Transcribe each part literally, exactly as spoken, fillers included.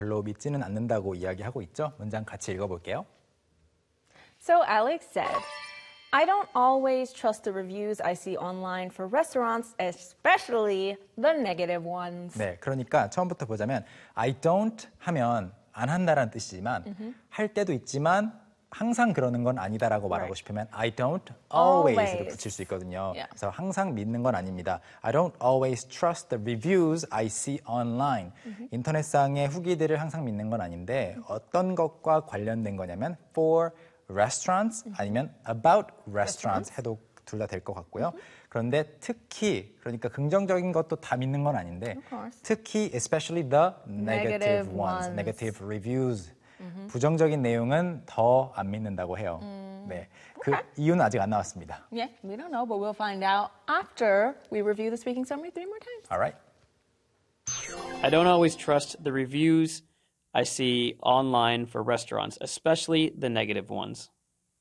별로 믿지는 않는다고 이야기하고 있죠. 문장 같이 읽어볼게요. So Alex said, I don't always trust the reviews I see online for restaurants, especially the negative ones. 네, 그러니까 처음부터 보자면 I don't 하면 안 한다라는 뜻이지만 Mm-hmm. 할 때도 있지만 항상 그러는 건 아니다라고 말하고 Right. 싶으면 I don't always를 Always. 붙일 수 있거든요. Yeah. 그래서 항상 믿는 건 아닙니다. I don't always trust the reviews I see online. Mm-hmm. 인터넷상의 후기들을 항상 믿는 건 아닌데 어떤 것과 관련된 거냐면 for restaurants 아니면 about restaurants 해도 둘 다 될 것 같고요. 그런데 특히 그러니까 긍정적인 것도 다 믿는 건 아닌데 Of course. 특히 especially the negative, Negative ones, ones. negative reviews. 부정적인 내용은 더 안 믿는다고 해요. 네, 그 이유는 아직 안 나왔습니다. Yeah, we don't know, but we'll find out after we review the speaking summary three more times. All right. I don't always trust the reviews I see online for restaurants, especially the negative ones.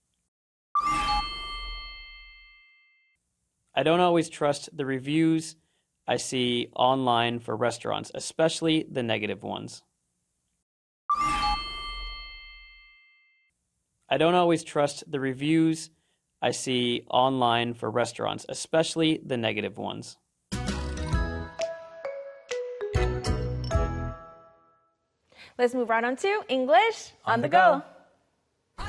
I don't always trust the reviews I see online for restaurants, especially the negative ones. I don't always trust the reviews I see online for restaurants, especially the negative ones. Let's move right on to English on, the go.